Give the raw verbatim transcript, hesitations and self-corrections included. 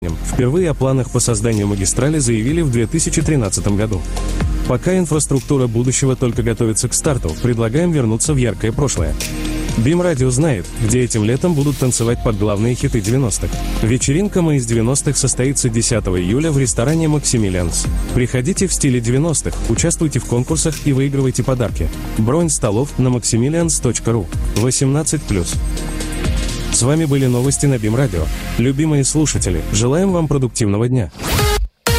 движением. Впервые о планах по созданию магистрали заявили в две тысячи тринадцатом году. Пока инфраструктура будущего только готовится к старту, предлагаем вернуться в яркое прошлое. Бим Радио знает, где этим летом будут танцевать под главные хиты девяностых. Вечеринка «Мы из девяностых» состоится десятого июля в ресторане «Максимилианс». Приходите в стиле девяностых, участвуйте в конкурсах и выигрывайте подарки. Бронь столов на максимилианс точка ру. восемнадцать плюс. С вами были новости на Бим Радио. Любимые слушатели, желаем вам продуктивного дня.